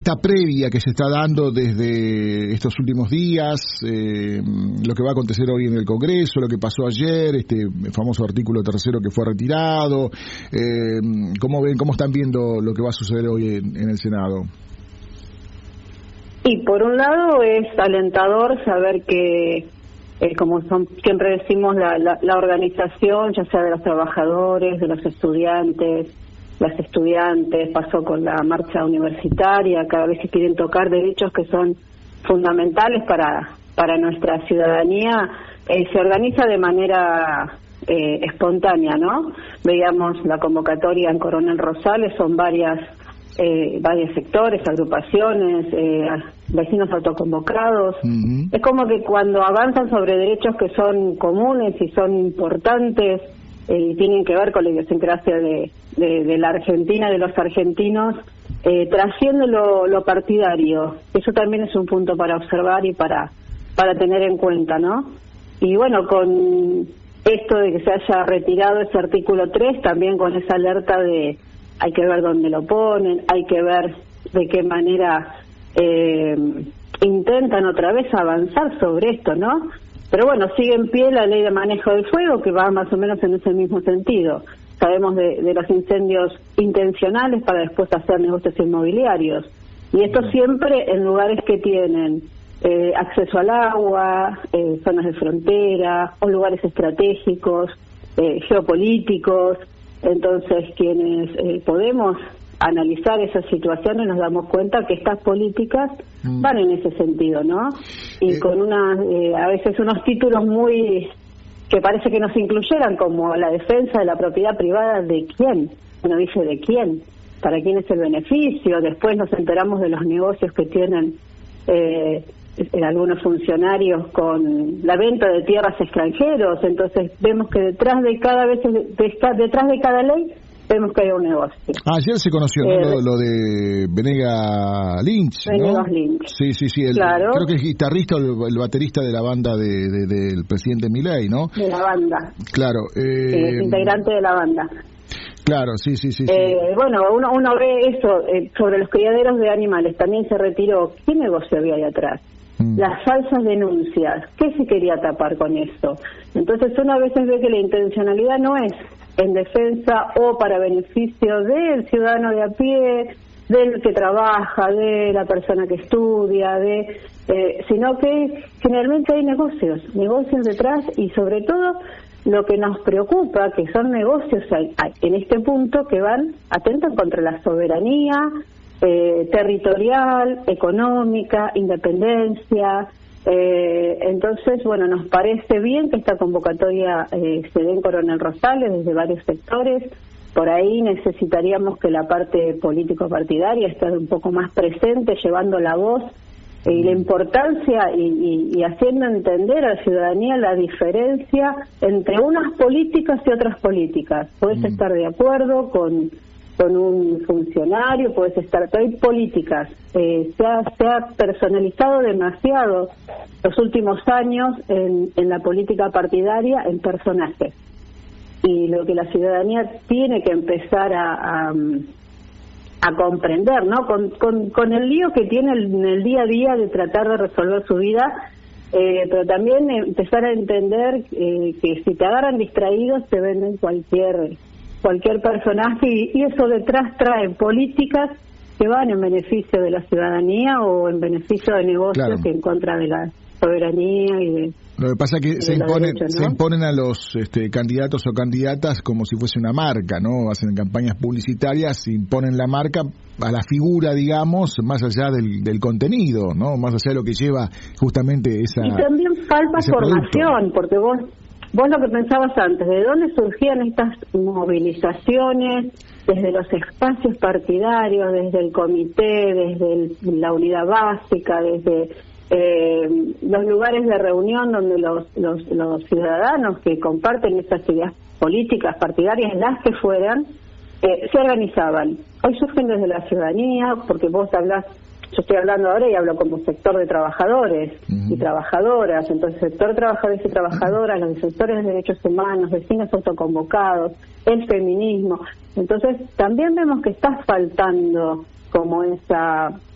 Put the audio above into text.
esta previa que se está dando desde estos últimos días, lo que va a acontecer hoy en el Congreso, lo que pasó ayer, este famoso artículo tercero que fue retirado, ¿cómo están viendo lo que va a suceder hoy en el Senado? Y por un lado es alentador saber que, como siempre decimos, la organización, ya sea de los trabajadores, de los estudiantes, las estudiantes, pasó con la marcha universitaria, cada vez se quieren tocar derechos que son fundamentales para nuestra ciudadanía, se organiza de manera espontánea, ¿no? Veíamos la convocatoria en Coronel Rosales, son varios sectores, agrupaciones, vecinos autoconvocados. Uh-huh. Es como que cuando avanzan sobre derechos que son comunes y son importantes y tienen que ver con la idiosincrasia de la Argentina, de los argentinos, trasciende lo partidario. Eso también es un punto para observar y para tener en cuenta, ¿no? Y bueno, con esto de que se haya retirado ese artículo 3, también con esa alerta de hay que ver dónde lo ponen, hay que ver de qué manera intentan otra vez avanzar sobre esto, ¿no? Pero bueno, sigue en pie la ley de manejo del fuego, que va más o menos en ese mismo sentido. Sabemos de los incendios intencionales para después hacer negocios inmobiliarios. Y esto siempre en lugares que tienen acceso al agua, zonas de frontera, o lugares estratégicos, geopolíticos. Entonces, quienes podemos analizar esas situaciones nos damos cuenta que estas políticas van en ese sentido, ¿no? Y con a veces unos títulos muy que parece que nos incluyeran, como la defensa de la propiedad privada. ¿De quién? Uno dice ¿de quién? ¿Para quién es el beneficio? Después nos enteramos de los negocios que tienen algunos funcionarios con la venta de tierras a extranjeros. Entonces vemos que detrás de cada ley vemos que hay un negocio. Ayer se conoció lo de Venega Lynch, ¿no? Lynch. Sí, claro. Creo que es guitarrista o el baterista de la banda del presidente Milei, ¿no? De la banda. Claro. Es integrante de la banda. Claro, sí. Bueno, uno ve eso, sobre los criaderos de animales, también se retiró. ¿Qué negocio había ahí atrás? Las falsas denuncias, ¿qué se quería tapar con esto? Entonces uno a veces ve que la intencionalidad no es en defensa o para beneficio del ciudadano de a pie, del que trabaja, de la persona que estudia, sino que generalmente hay negocios detrás, y sobre todo lo que nos preocupa, que son negocios en este punto que atentan contra la soberanía territorial, económica, independencia. Entonces, bueno, nos parece bien que esta convocatoria se dé en Coronel Rosales desde varios sectores. Por ahí necesitaríamos que la parte político-partidaria esté un poco más presente, llevando la voz y la importancia y haciendo entender a la ciudadanía la diferencia entre unas políticas y otras políticas. Puedes estar de acuerdo con un funcionario, puedes estar, pero hay políticas. Se ha personalizado demasiado los últimos años en la política partidaria en personajes. Y lo que la ciudadanía tiene que empezar a comprender, ¿no? Con el lío que tiene en el día a día de tratar de resolver su vida, pero también empezar a entender que si te agarran distraídos te venden cualquier personaje, y eso detrás trae políticas que van en beneficio de la ciudadanía o en beneficio de negocios, claro, que en contra de la soberanía y de... Lo que pasa es que se imponen a los candidatos o candidatas como si fuese una marca, ¿no? Hacen campañas publicitarias, imponen la marca a la figura, digamos, más allá del contenido, ¿no? Más allá de lo que lleva justamente esa... Y también falta formación, porque vos lo que pensabas antes, ¿de dónde surgían estas movilizaciones? Desde los espacios partidarios, desde el comité, desde la unidad básica, desde los lugares de reunión donde los ciudadanos que comparten estas ideas políticas partidarias, las que fueran, se organizaban. Hoy surgen desde la ciudadanía, porque vos hablás, yo estoy hablando ahora y hablo como sector de trabajadores y trabajadoras. Entonces, sector de trabajadores y trabajadoras, los defensores de derechos humanos, vecinos autoconvocados, el feminismo. Entonces, también vemos que está faltando como esa